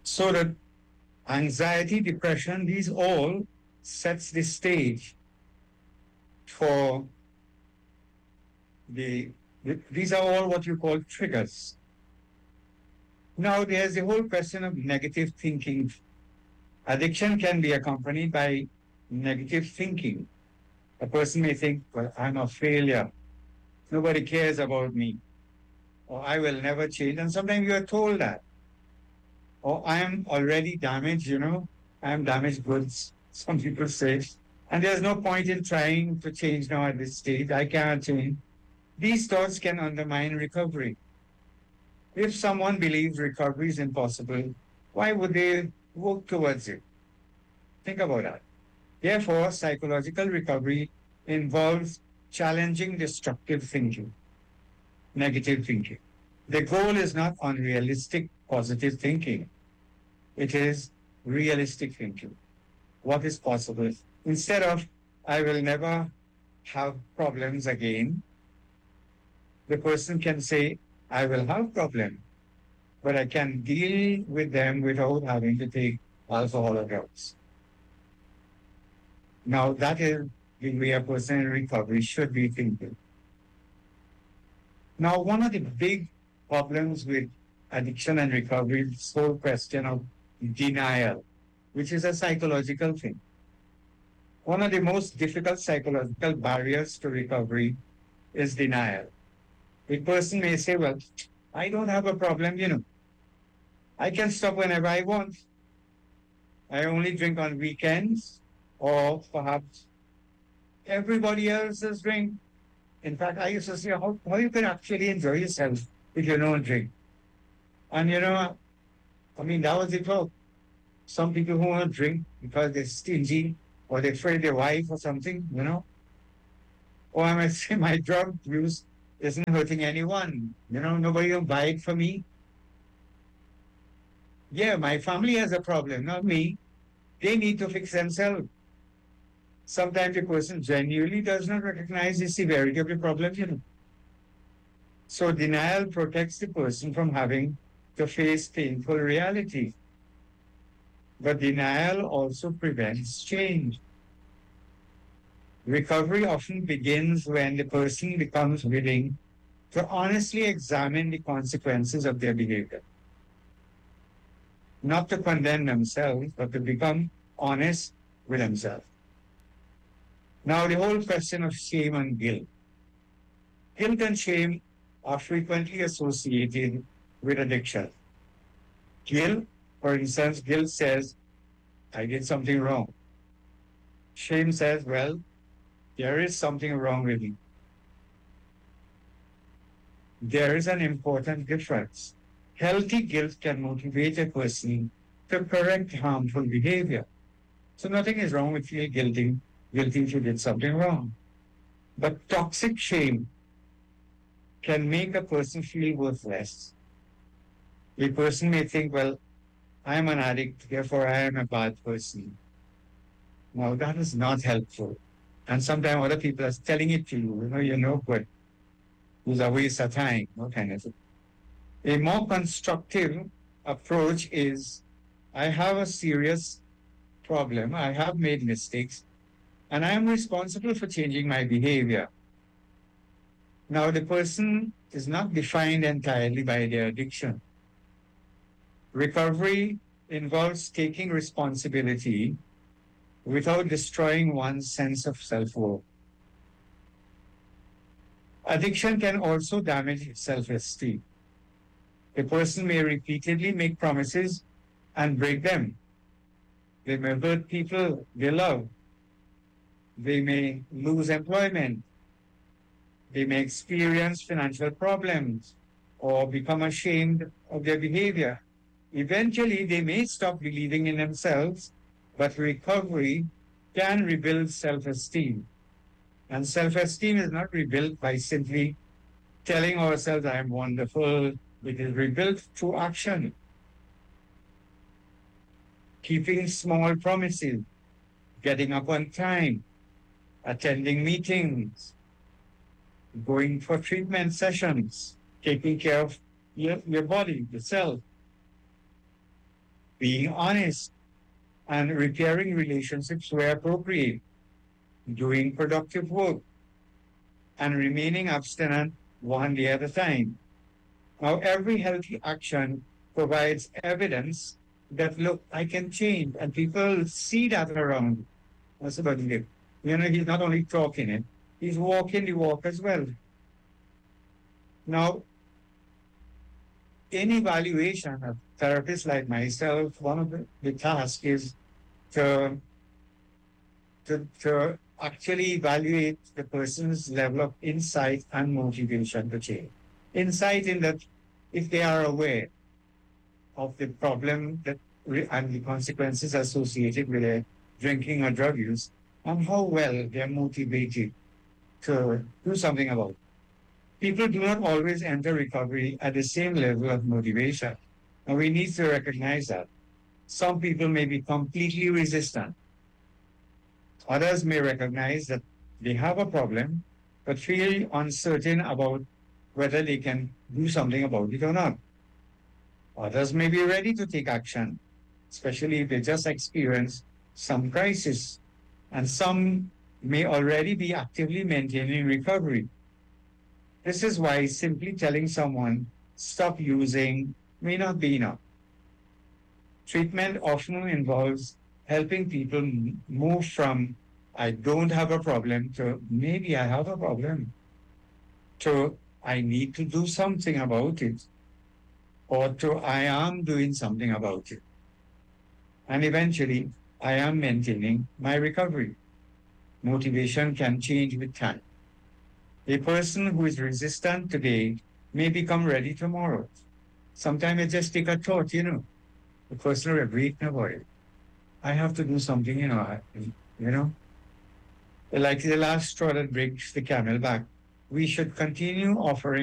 So that anxiety, depression, these all sets the stage for the, these are all what you call triggers. Now there's the whole question of negative thinking. Addiction can be accompanied by negative thinking. A person may think, well, I'm a failure. Nobody cares about me. Or I will never change. And sometimes you are told that. Or I am already damaged, I am damaged goods, some people say. And there's no point in trying to change now at this stage. I can't change. These thoughts can undermine recovery. If someone believes recovery is impossible, why would they work towards it? Think about that. Therefore, psychological recovery involves challenging destructive thinking, negative thinking. The goal is not unrealistic positive thinking. It is realistic thinking. What is possible? Instead of, I will never have problems again, the person can say, I will have problems, but I can deal with them without having to take alcohol or drugs. Now, that is the way a person in recovery should be thinking. Now, one of the big problems with addiction and recovery is the whole question of denial, which is a psychological thing. One of the most difficult psychological barriers to recovery is denial. A person may say, well, I don't have a problem. I can stop whenever I want. I only drink on weekends, or perhaps everybody else's drink. In fact, I used to say how you can actually enjoy yourself if you don't drink. And I mean, that was the talk. Some people who won't drink because they're stingy or they're afraid their wife or something. Or I might say my drug use isn't hurting anyone. Nobody will buy it for me. Yeah, my family has a problem, not me. They need to fix themselves. Sometimes the person genuinely does not recognize the severity of the problem. So denial protects the person from having to face painful reality. But denial also prevents change. Recovery often begins when the person becomes willing to honestly examine the consequences of their behavior. Not to condemn themselves, but to become honest with themselves. Now, the whole question of shame and guilt. Guilt and shame are frequently associated with addiction. Guilt, for instance, guilt says, I did something wrong. Shame says, well, there is something wrong with me. There is an important difference. Healthy guilt can motivate a person to correct harmful behavior. So nothing is wrong with feeling guilty if you did something wrong. But toxic shame can make a person feel worthless. A person may think, well, I am an addict, therefore I am a bad person. Now that is not helpful. And sometimes other people are telling it to you, but it was a waste of time, no kind of thing. A more constructive approach is, I have a serious problem, I have made mistakes, and I am responsible for changing my behavior. Now, the person is not defined entirely by their addiction. Recovery involves taking responsibility without destroying one's sense of self-worth. Addiction can also damage self-esteem. A person may repeatedly make promises and break them. They may hurt people they love. They may lose employment. They may experience financial problems or become ashamed of their behavior. Eventually, they may stop believing in themselves, but recovery can rebuild self-esteem. And self-esteem is not rebuilt by simply telling ourselves, I am wonderful. It is rebuilt through action. Keeping small promises, getting up on time, attending meetings, going for treatment sessions, taking care of your body, yourself, being honest and repairing relationships where appropriate, doing productive work, and remaining abstinent one day at a time. Now, every healthy action provides evidence that, look, I can change, and people see that around. That's about it. You know, he's not only talking it, he's walking the walk as well. Now, in evaluation of therapists like myself, one of the tasks is to, to actually evaluate the person's level of insight and motivation to change. Insight in that if they are aware of the problem and the consequences associated with their drinking or drug use, and how well they're motivated to do something about it. People do not always enter recovery at the same level of motivation. And we need to recognize that. Some people may be completely resistant. Others may recognize that they have a problem, but feel uncertain about whether they can do something about it or not. Others may be ready to take action, especially if they just experience some crisis. And some may already be actively maintaining recovery. This is why simply telling someone stop using may not be enough. Treatment often involves helping people move from I don't have a problem to maybe I have a problem to I need to do something about it or to I am doing something about it. And eventually, I am maintaining my recovery. Motivation can change with time. A person who is resistant today may become ready tomorrow. Sometimes it just take a thought, the person will read about it. I have to do something, you know, like the last straw that breaks the camel back. We should continue offering